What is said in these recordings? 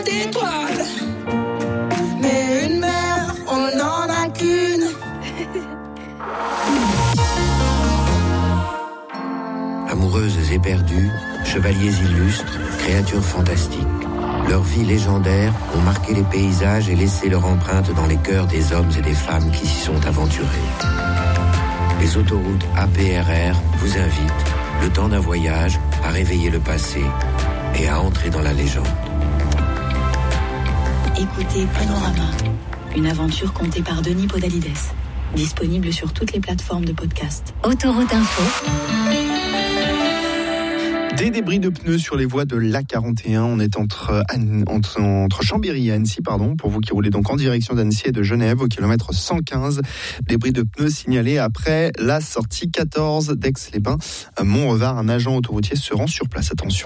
d'étoiles. Mais une mère, on n'en a qu'une. Amoureuses éperdues, chevaliers illustres, créatures fantastiques. Leurs vies légendaires ont marqué les paysages et laissé leur empreinte dans les cœurs des hommes et des femmes qui s'y sont aventurés. Les autoroutes APRR vous invitent, le temps d'un voyage, à réveiller le passé et à entrer dans la légende. Écoutez Panorama, une aventure contée par Denis Podalides. Disponible sur toutes les plateformes de podcast. Autoroute Info. Des débris de pneus sur les voies de l'A41. On est entre Chambéry et Annecy, pour vous qui roulez donc en direction d'Annecy et de Genève, au kilomètre 115. Débris de pneus signalés après la sortie 14 d'Aix-les-Bains. Montrevard, un agent autoroutier se rend sur place. Attention.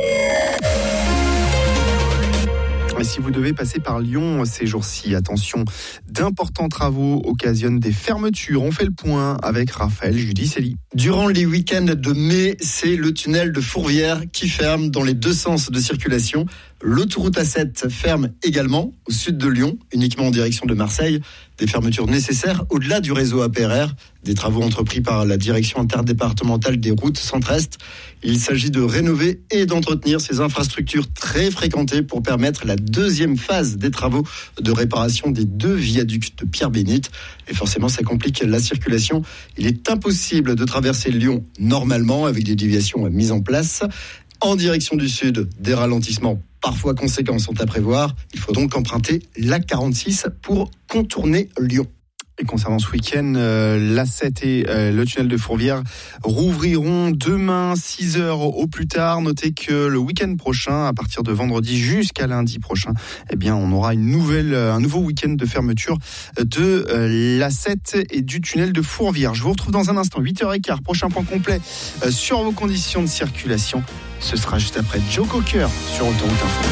Et si vous devez passer par Lyon ces jours-ci, attention, d'importants travaux occasionnent des fermetures. On fait le point avec Raphaël Judicelli. Durant les week-ends de mai, c'est le tunnel de Fourvière qui ferme dans les deux sens de circulation. L'autoroute A7 ferme également au sud de Lyon, uniquement en direction de Marseille. Des fermetures nécessaires au-delà du réseau APRR, des travaux entrepris par la direction interdépartementale des routes Centre-Est. Il s'agit de rénover et d'entretenir ces infrastructures très fréquentées pour permettre la deuxième phase des travaux de réparation des deux viaducs de Pierre-Bénite. Et forcément, ça complique la circulation. Il est impossible de traverser Lyon normalement avec des déviations mises en place. En direction du sud, des ralentissements parfois conséquents sont à prévoir. Il faut donc emprunter l'A46 pour contourner Lyon. Et concernant ce week-end, l'A7 et le tunnel de Fourvière rouvriront demain 6h au plus tard. Notez que le week-end prochain, à partir de vendredi jusqu'à lundi prochain, on aura un nouveau week-end de fermeture de l'A7 et du tunnel de Fourvière. Je vous retrouve dans un instant, 8h15, prochain point complet sur vos conditions de circulation. Ce sera juste après Joe Cocker sur Autoroute Info.